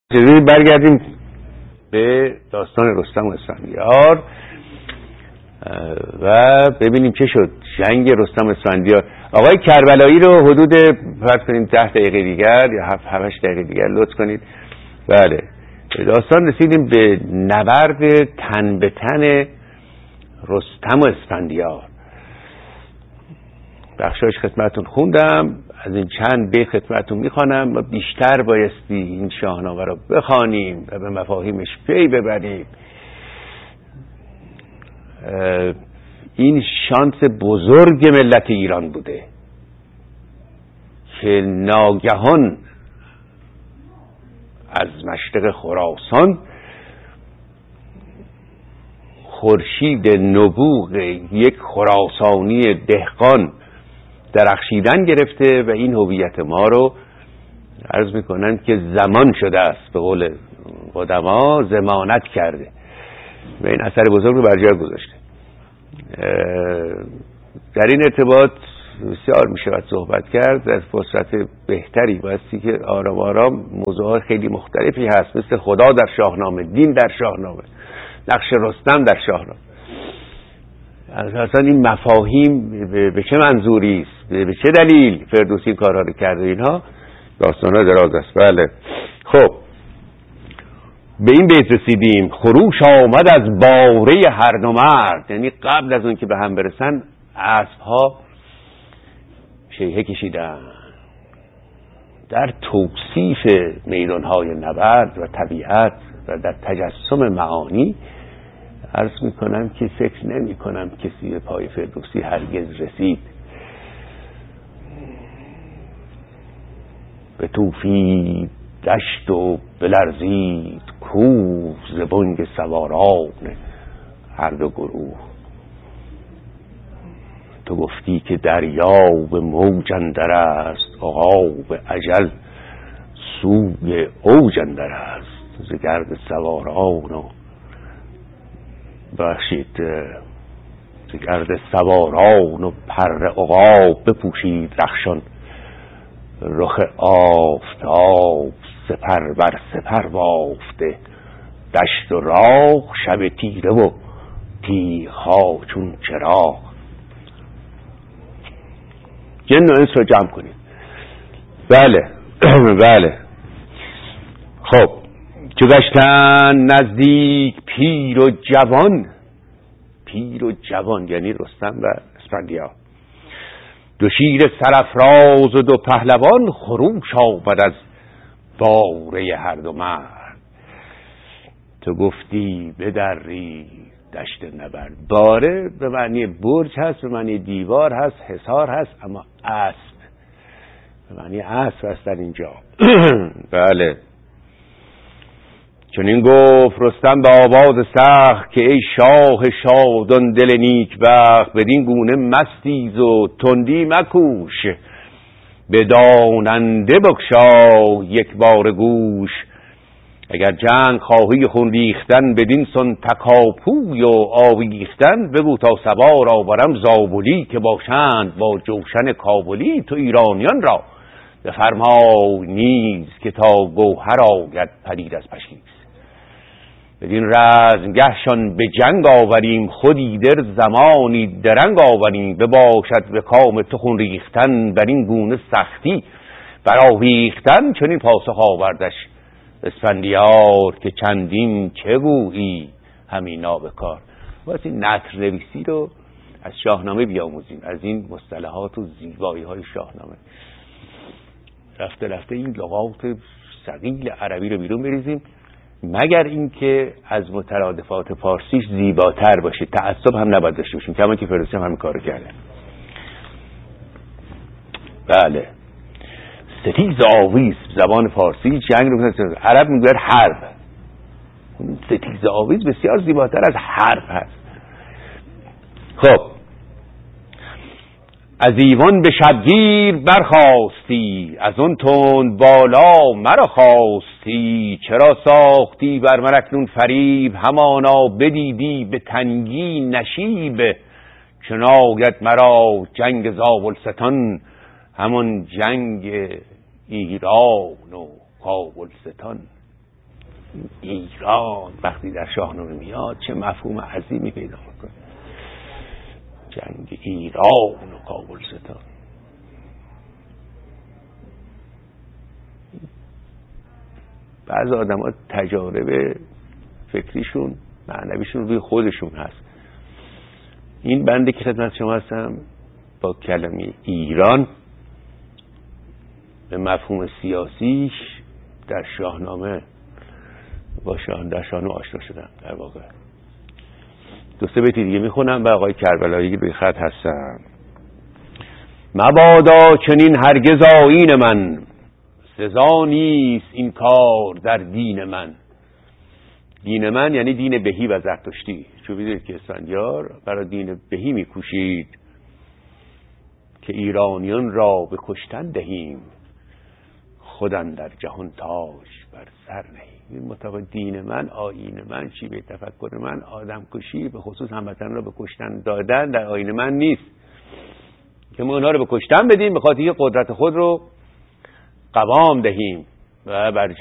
برگردیم به داستان رستم و اسفندیار و ببینیم چه شد جنگ رستم و اسفندیار. آقای کربلایی رو حدود فرض کنیم 10 دقیقه دیگر یا 7-8 دقیقه دیگر لطف کنید. بله، داستان رسیدیم به نبرد تن به تن رستم و اسفندیار. بخشایش خدمتون خوندم، از این چند بیت خدمتون میخوانم و بیشتر بایستی این شاهنامه رو بخوانیم و به مفاهیمش پی ببریم. این شانس بزرگ ملت ایران بوده که ناگهان از مشرق خراسان خورشید نبوغ یک خراسانی دهقان درخشیدن گرفته و این هویت ما رو عرض میکنن که زمان شده است، به قول قدما ضمانت کرده و این اثر بزرگ رو بر جای گذاشته. در این ارتباط بسیار میشود صحبت کرد. در فرصت بهتری بایستی که آرام آرام موضوعات خیلی مختلفی هست، مثل خدا در شاهنامه، دین در شاهنامه، نقش رستم در شاهنامه، اصلا این مفاهیم به چه منظوری است، به چه دلیل فردوسی کارها رو کرده، اینها داستان‌ها دراز است. بله، خب به این بیت رسیدیم: خروش آمد از باره هر دو مرد. یعنی قبل از اون که به هم برسن اسب‌ها شیهه کشیدن. در توصیف میدان‌های نبرد و طبیعت و در تجسم معانی عرض میکنم که فکر نمی کنم کسی به پای فردوسی هرگز رسید. به توفید دشت و بلرزید کوه، ز بانگ سواران هر دو گروه. تو گفتی که دریا به موج اندر است، عقاب اجل سوی اوج اندر است. ز گرد سواران و گرد سواران و پر عقاب بپوشید رخشان رخ آفتاب. سپر بر سپر بافته دشت و راه، شب تیره و تیغ‌ها چون چراغ. جن و انس رو جمع کنید. بله بله. خب چو گشتن نزدیک پیر و جوان. پیر و جوان یعنی رستم و اسفندیار. دو شیر سرافراز و دو پهلوان، خروش آمد از باره هر دو مرد. تو گفتی بدری دشت نبرد. باره به معنی برج هست، به معنی دیوار هست، حصار هست، اما اسب به معنی اسب هست در اینجا. بله. چون این گفت رستم به آواز سخت که ای شاه شادان دل نیک بخت، بدین گونه مستیز و تندی مکوش. به داننده بگشای یک بار گوش. اگر جنگ خواهی خون ریختن، بدین سن تکاپوی و آویختن. بگو تا سوار آورم زابلی، که باشند با جوشن کابلی. تو ایرانیان را بفرمای نیز، که تا گوهر آید پدید از پشیز. بدین رزمگهشان به جنگ آوریم، خودی در زمانی درنگ آوریم. بباشد به کام تو خون ریختن، بر این گونه سختی برآویختن. چون این پاسخ آوردش اسفندیار، که چندین چه گویی همینا بکار. واسه این نثر نویسی رو از شاهنامه بیاموزیم، از این مصطلحات و زیبایی های شاهنامه. رفته رفته این لغات ثقیل عربی رو بیرون بریزیم، مگر اینکه از مترادفات فارسیش زیباتر باشه. تعصب هم نباید داشته باشیم، کما که فردوسی هم همین کارو کرده. بله. ستیز آویز زبان فارسی، جنگ رو میگن عرب میگن حرب. ستیز آویز بسیار زیباتر از حرب هست. خب از ایوان به شبگیر برخاستی، از اون تند بالا مرا خواستی. چرا ساختی بر من اکنون فریب، همانا بدیدی به تنگی نشیب. چون آید مرا جنگ زابلستان، همون جنگ ایران و کابلستان. ایران وقتی در شاهنامه میاد چه مفهوم عظیمی پیدا میکنه. جنگ ایران و کابلستان. بعضی آدم ها تجارب فکریشون معنویشون روی خودشون هست. این بنده که خدمت شما هستم با کلمه ایران به مفهوم سیاسیش در شاهنامه در شاهنامه آشنا شدم. در واقع دو سه بیت دیگه میخونم و آقای کربلایی روی خط هستم. مبادا چنین هرگز آیین من، سزا نیست این کار در دین من. دین من یعنی دین بهی و زرتشتی. چون میدونید که اسفندیار برای دین بهی میکوشید که ایرانیان را به کشتن دهیم، خودن در جهان تاج بر سر نهیم. این مطابق دین من، آیین من، چی به تفکر من، آدم کشی به خصوص هموطن را به کشتن دادن در آیین من نیست که ما اونها رو به کشتن بدیم به خاطر قدرت خود رو قوام دهیم و بر